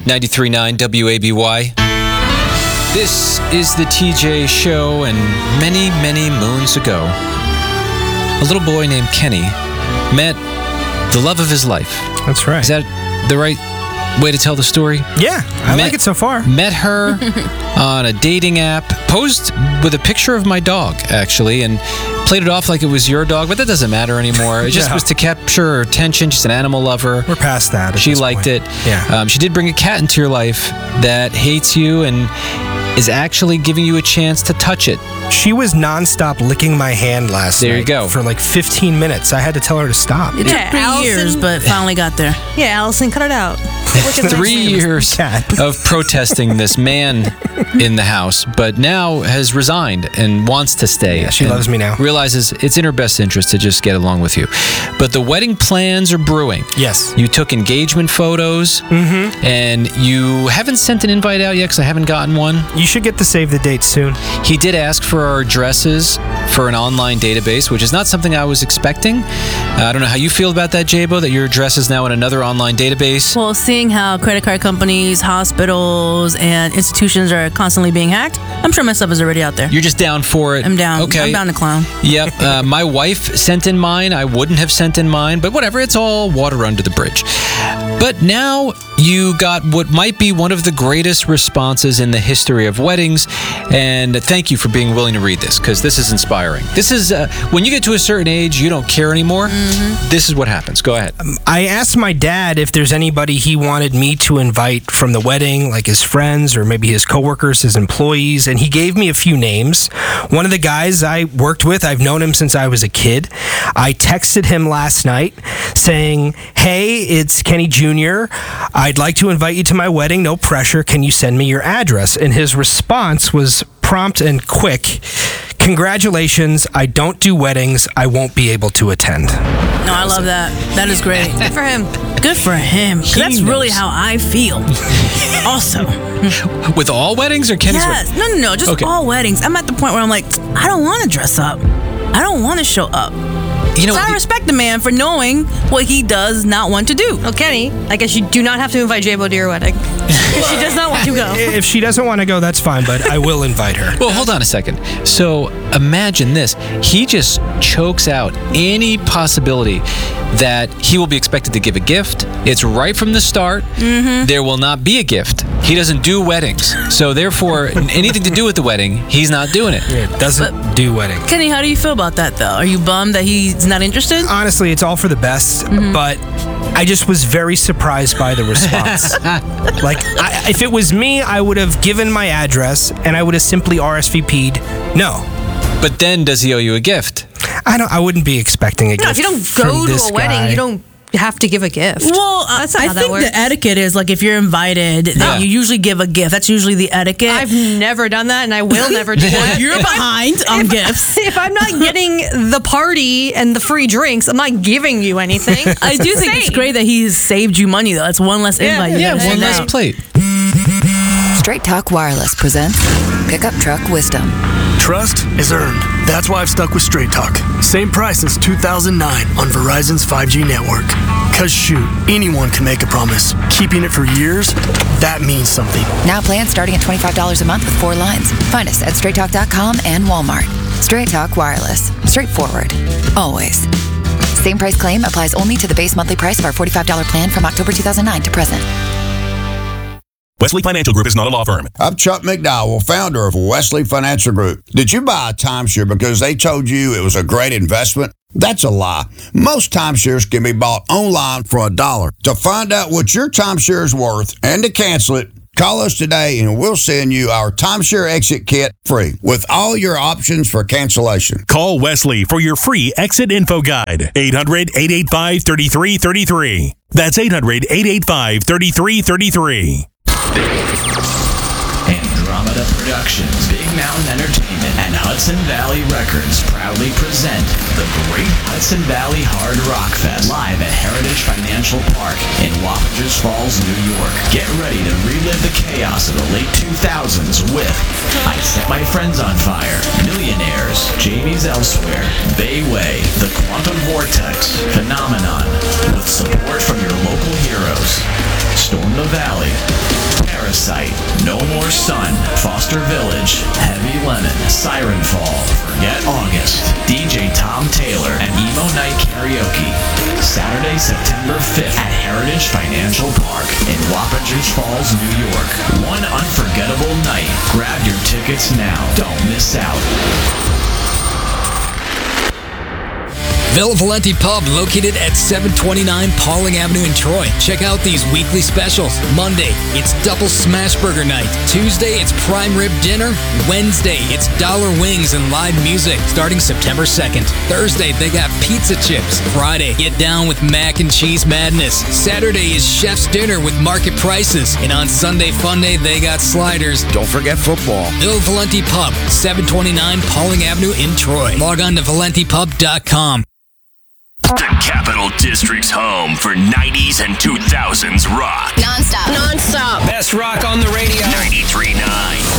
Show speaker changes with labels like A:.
A: 93.9 WABY. This is the TJ Show, and many, many moons ago, a little boy named Kenny met the love of his life.
B: That's right.
A: Is that the right way to tell the story?
B: Yeah, I like it so far.
A: Met her on a dating app, posed with a picture of my dog, actually, and played it off like it was your dog, but that doesn't matter anymore. It just was to capture her attention. She's an animal lover.
B: We're past that.
A: She liked it.
B: Yeah.
A: She did bring a cat into your life that hates you and is actually giving you a chance to touch it.
B: She was nonstop licking my hand last night.
A: There you go.
B: For like 15 minutes. I had to tell her to stop.
C: It took 3 years, but finally got there.
D: Yeah, Allison, cut it out.
A: 3 years of protesting this man in the house, but now has resigned and wants to stay.
B: Yeah, she loves me now.
A: Realizes it's in her best interest to just get along with you. But the wedding plans are brewing.
B: Yes.
A: You took engagement photos, and you haven't sent an invite out yet because I haven't gotten one.
B: You should get the save the date soon.
A: He did ask for our addresses for an online database, which is not something I was expecting. I don't know how you feel about that, Jabo, that your address is now in another online database.
C: Well, seeing how credit card companies, hospitals, and institutions are constantly being hacked, I'm sure my stuff is already out there.
A: You're just down for it.
C: I'm down.
A: Okay.
C: I'm down to clown.
A: Yep. My wife sent in mine. I wouldn't have sent in mine, but whatever. It's all water under the bridge. But now you got what might be one of the greatest responses in the history of weddings, and thank you for being willing to read this, because this is inspiring. This is, when you get to a certain age, you don't care anymore. This is what happens. Go ahead.
B: I asked my dad if there's anybody he wanted me to invite from the wedding, like his friends or maybe his coworkers, his employees, and he gave me a few names. One of the guys I worked with, I've known him since I was a kid. I texted him last night saying, "Hey, it's Kenny Jr. I'd like to invite you to my wedding. No pressure. Can you send me your address?" And his response was prompt and quick. "Congratulations. I don't do weddings. I won't be able to attend."
C: No, I love that. That is great.
D: Good for him.
C: Good for him. 'Cause that's really how I feel. Also.
A: With all weddings or Kenny's
C: Yes.
A: wedding?
C: No. Just
A: Okay.
C: all weddings. I'm at the point where I'm like, I don't want to dress up. I don't want to show up.
A: You know,
C: So I respect the man for knowing what he does not want to do.
D: Well, Kenny, I guess you do not have to invite Jabo to your wedding. She does not want to go.
B: If she doesn't want to go, that's fine, but I will invite her.
A: Well, hold on a second. So imagine this. He just chokes out any possibility that he will be expected to give a gift. It's right from the start. There will not be a gift. He doesn't do weddings. So therefore, anything to do with the wedding, he's not doing it.
B: Yeah, doesn't do wedding.
C: Kenny, how do you feel about that, though? Are you bummed that he's not interested?
B: Honestly, it's all for the best, but I just was very surprised by the response. If it was me, I would have given my address and I would have simply RSVP'd. No.
A: But then does he owe you a gift?
B: I wouldn't be expecting a gift.
D: No, if you don't
B: from
D: go to
B: this
D: a wedding,
B: guy.
D: you don't have to give a gift.
C: Well,
D: That's not
C: I
D: how that
C: think
D: works.
C: the etiquette is like if you're invited, then you usually give a gift. That's usually the etiquette.
D: I've never done that, and I will never do that.
C: You're behind on gifts.
D: If I'm not getting the party and the free drinks, I'm not giving you anything.
C: I do think it's great that he's saved you money, though. That's one less invite.
A: Yeah,
C: gotta
A: one
C: send
A: less
C: out.
A: plate.
E: Straight Talk Wireless presents Pickup Truck Wisdom.
F: Trust is earned. That's why I've stuck with Straight Talk. Same price since 2009 on Verizon's 5G network. Cause shoot, anyone can make a promise. Keeping it for years, that means something.
E: Now plans starting at $25 a month with 4 lines. Find us at straighttalk.com and Walmart. Straight Talk Wireless. Straightforward. Always. Same price claim applies only to the base monthly price of our $45 plan from October 2009 to present.
G: Wesley Financial Group is not a law firm.
H: I'm Chuck McDowell, founder of Wesley Financial Group. Did you buy a timeshare because they told you it was a great investment? That's a lie. Most timeshares can be bought online for $1. To find out what your timeshare is worth and to cancel it, call us today and we'll send you our timeshare exit kit free with all your options for cancellation.
G: Call Wesley for your free exit info guide. 800-885-3333. That's 800-885-3333.
I: Andromeda Productions, Big Mountain Entertainment, and Hudson Valley Records proudly present the Great Hudson Valley Hard Rock Fest live at Heritage Financial Park in Wappingers Falls, New York. Get ready to relive the chaos of the late 2000s with I Set My Friends on Fire, Millionaires, Jamie's Elsewhere, Bayway, The Quantum Vortex, Phenomenon, with support from your local heroes, Storm the Valley, Parasite, No More Sun, Foster Village, Heavy Lemon, Siren Fall, Forget August, DJ Tom Taylor, and Emo Night Karaoke. Saturday, September 5th at Heritage Financial Park in Wappingers Falls, New York. One unforgettable night. Grab your tickets now. Don't miss out.
J: Villa Valenti Pub, located at 729 Pauling Avenue in Troy. Check out these weekly specials. Monday, it's Double Smash Burger Night. Tuesday, it's Prime Rib Dinner. Wednesday, it's Dollar Wings and live music starting September 2nd. Thursday, they got pizza chips. Friday, get down with mac and cheese madness. Saturday is Chef's Dinner with market prices. And on Sunday Fun Day, they got sliders.
H: Don't forget football.
J: Villa Valenti Pub, 729 Pauling Avenue in Troy. Log on to valentipub.com.
K: The Capital District's home for 90s and 2000s rock.
L: Non-stop.
B: Best rock on the radio.
K: 93.9